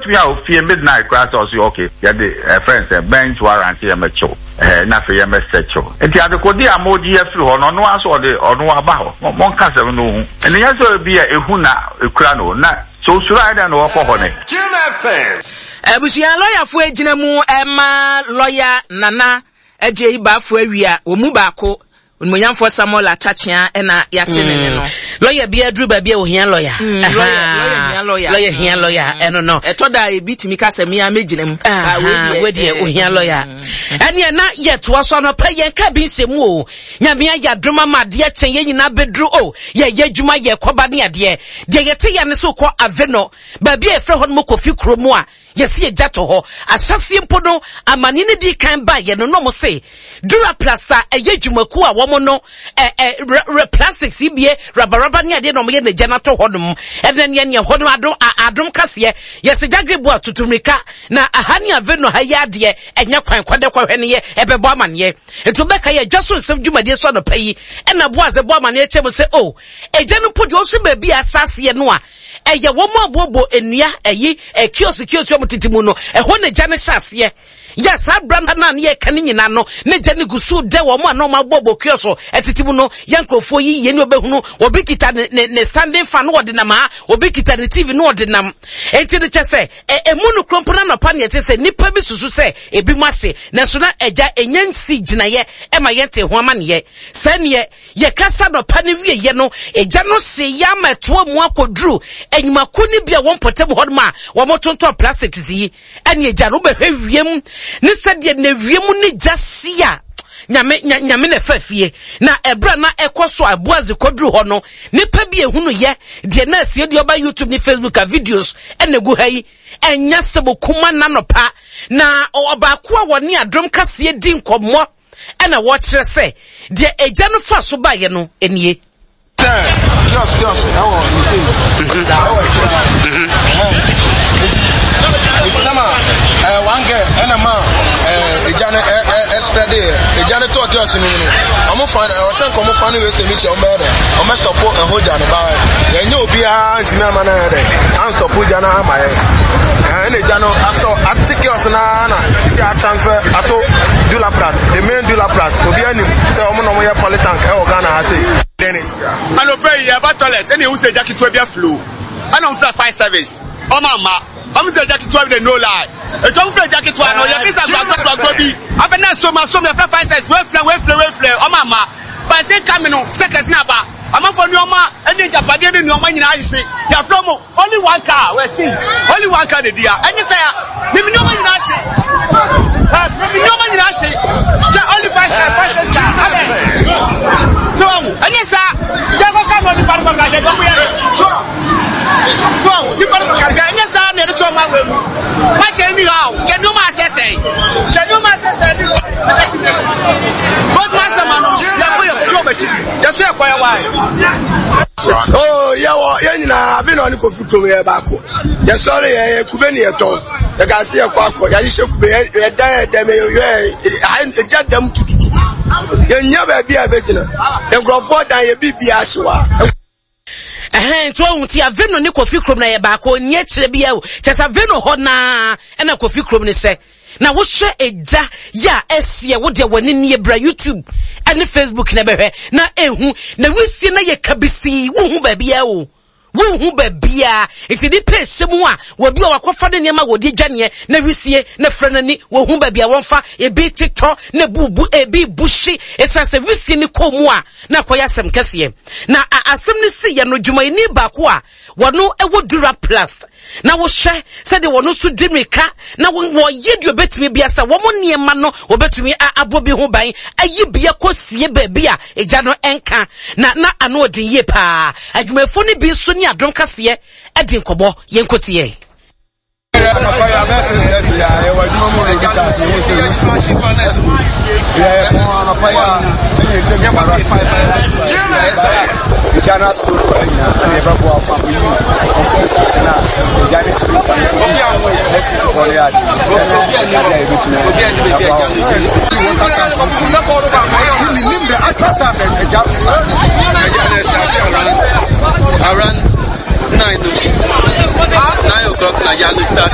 me out fear midnight class or say okay yeah the friends bench warrant here me show na fe ye me secho enti adekodi amodi afiri ho no no aso de ono aba ho mon ka se no hu eni ya so bi e hu na ekura no na so sura ida no ko ho ne Ebusia lawyer fo ejina mu ema lawyer Nana eje iba fo awia omu baako onmonyamfo Samuel Atachia na ya chenene no lawyer bi adru ba bi ohia lawyer lawyer hia lawyer eno no etoda e bitimi ka se me amegina mu we de ohia lawyer ene na yeto so no pa yen ka bi nsemu o nyame ya dwuma ma de ten ye nyina bedru o ye yadwuma ye koba ne ade de ye te ya ne so ko aveno ba bi e fre ho no kofi kromu a yesi ejato ho asase mpono amani ne di kan ba ye no mo se dura plasa eyadwumaku a wo mo no plastics ibie rubber ne ade no mo ye na janato ho no eden ye ho no adom kase yesi jagrebu atutumrika na ahani aveno ha ya ade enya kwan kwade kwahwe ne ye ebebo amane eto beka ye jaso nsem dwumade so no payi ena boaze bo amane echem se o ejanu podi osu ba bi asase ye no a eye wo mo abobo enua eyi kiosu mutitimu no ho ne jane hyase yes abranda na ne ka ne nyina no ne jane gusu de wo mo na mo abobo kioso etitimu no yankrofo yi ye ne obehunu obi kita ne standing fan no de ma obi kita ne TV no de nam enti ne chese emu no krompona no pa ne chese nipa bi susu se ebi mase na so na eja enyansi ginaye e ma yente ho amane sane ye kasa no pa ne wie ye no eja no se ya mato mu akodru enyuma kuni bia won potem hodma wo motonto plastic zi ene eja no behwe wiem ne sede na wiem ne jasia nyame na fafie na ebra na ekoso aboaze kodru ho no nipa bi ehunu ye de na asie de oba YouTube ni Facebook a videos ene gu hayi enya sebo kuma na nopa na oba ko a woni adom kase di nkomo ena wo kire se de eja no fa so ba ye no enie Just, one girl and a man, Ejana spread there. Ejana talk to us in a minute. I'm going to find out. I think I'm going to find a mission better. I'm going to stop and hold down about it. Then you'll be a man. I'm stop put down on my head. And Ejano, I take your Sana, see, I transfer, I told Dula Plus, the main Dula Plus, will be a new, so I'm going to Politank, Ghana, I say. Dennis. I don't pay about toilet, and you say Jackie to be a flu. I don't fly fire service. Oh, mama. I'm saying Jackie to the no lie. A John Fred Jackie to know your business. I've been so much, so many fire service, way flare. Oh, mama. But I say, come in, seconds number. I'm up for your ma, and then Japan in your money. I say, you're from only one car, where things. Only one car, the dear. And you say, maybe no money, maybe no money, only five cents. So, and yes, sir, never come on the Parliament. So, you got to get yes, sir, never to my way. My me how can you master say? Can you master say? But master man, that's why. Oh, yeah, I've been on the coffee crew here back. Yes, sorry, Kubeni at all. The Garcia Quaco, Yasha Kube, I just them to. You never be a veteran. Then grow forward and you be Ashwa. Nti aveno ne kofi krom na ye baako nye kire bia o kesa aveno ho na na kofi krom ne se na wo hwe eja ya esie wo de wani ne bra YouTube and Facebook na behwe na ehu na wisie na ye kabisi wo hu ba bia o wo hu ba bia enti di pese mu a wo bi o wakofa de niam wo de dwane na wisie na franani wo hu ba bia wonfa e bi TikTok na bubu e bi bushi esanse wisie ni komu a na koya sem kese na asem ni se ye no dwuma ni ba ko a wono ewo Dura Plus na wo hwe se de wono so dimika na wo ye de obetimi bia se wo mo niam no obetimi abobi ho ban ayi bia kosie ba bia eja no enka na ano odin ye pa adwumafo ni bi so ni adom kase edin kobo yenkotie Around 9 o'clock, Nigeria start